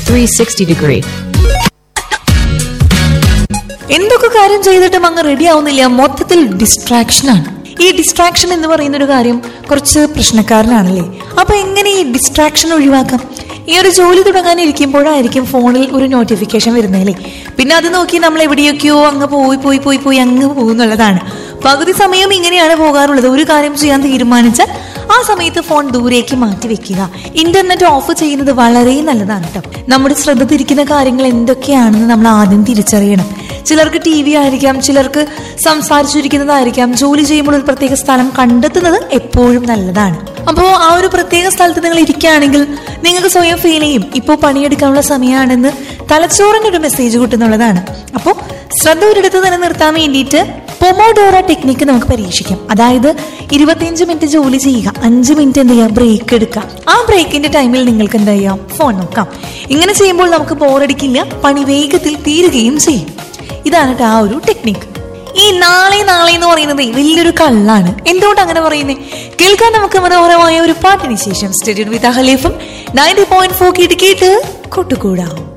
360 degree. എന്തൊക്കെ കാര്യം ചെയ്തിട്ടും അങ്ങ് റെഡി ആവുന്നില്ല, മൊത്തത്തിൽ ഡിസ്ട്രാക്ഷനാണ്. ഈ ഡിസ്ട്രാക്ഷൻ എന്ന് പറയുന്ന ഒരു കാര്യം കുറച്ച് പ്രശ്നക്കാരനാണല്ലേ. അപ്പൊ എങ്ങനെ ഈ ഡിസ്ട്രാക്ഷൻ ഒഴിവാക്കാം? ഈ ഒരു ജോലി തുടങ്ങാനിരിക്കുമ്പോഴായിരിക്കും ഫോണിൽ ഒരു നോട്ടിഫിക്കേഷൻ വരുന്നതല്ലേ. പിന്നെ അത് നോക്കി നമ്മൾ എവിടെയൊക്കെയോ അങ്ങ് പോയി അങ്ങ് പോകുന്നുള്ളതാണ്. പകുതി സമയം ഇങ്ങനെയാണ് പോകാറുള്ളത്. ഒരു കാര്യം ചെയ്യാൻ തീരുമാനിച്ചാൽ ആ സമയത്ത് ഫോൺ ദൂരേക്ക് മാറ്റി വെക്കുക. ഇന്റർനെറ്റ് ഓഫ് ചെയ്യുന്നത് വളരെ നല്ലതാണ് കേട്ടോ. നമ്മുടെ ശ്രദ്ധ തിരിക്കുന്ന കാര്യങ്ങൾ എന്തൊക്കെയാണെന്ന് നമ്മൾ ആദ്യം തിരിച്ചറിയണം. ചിലർക്ക് ടി വി ആയിരിക്കാം, ചിലർക്ക് സംസാരിച്ചിരിക്കുന്നതായിരിക്കാം. ജോലി ചെയ്യുമ്പോൾ ഒരു പ്രത്യേക സ്ഥലം കണ്ടെത്തുന്നത് എപ്പോഴും നല്ലതാണ്. അപ്പോൾ ആ ഒരു പ്രത്യേക സ്ഥലത്ത് നിങ്ങൾ ഇരിക്കുകയാണെങ്കിൽ നിങ്ങൾക്ക് സ്വയം ഫീൽ ചെയ്യും ഇപ്പോൾ പണിയെടുക്കാനുള്ള സമയമാണെന്ന്. തലച്ചോറിന് ഒരു മെസ്സേജ് കിട്ടുന്നുള്ളതാണ്. അപ്പോൾ ശ്രദ്ധ ഒരിടത്ത് തന്നെ നിർത്താൻ വേണ്ടിയിട്ട് പൊമോഡോറ ടെക്നിക്ക് നമുക്ക് പരീക്ഷിക്കാം. അതായത് 25 മിനിറ്റ് ജോലി ചെയ്യുക, 5 മിനിറ്റ് എന്ത് ചെയ്യുക, ബ്രേക്ക് എടുക്കുക. ആ ബ്രേക്കിന്റെ ടൈമിൽ നിങ്ങൾക്ക് എന്താ ചെയ്യാം, ഫോൺ നോക്കാം. ഇങ്ങനെ ചെയ്യുമ്പോൾ നമുക്ക് ബോറടിക്കില്ല, പണി വേഗത്തിൽ തീരുകയും ചെയ്യും. ഇതാണ് ആ ഒരു ടെക്നിക്ക്. ഈ നാളെ എന്ന് പറയുന്നത് വലിയൊരു കള്ളാണ്. എന്തുകൊണ്ട് അങ്ങനെ പറയുന്നേ? കേൾക്കാൻ നമുക്ക് മനോഹരമായ ഒരു പാട്ടിന് ശേഷം സ്റ്റേഡിയം വിത്ത് അഹലേഫും 90.4 കേട്ട് കൂട്ടുകൂടാം.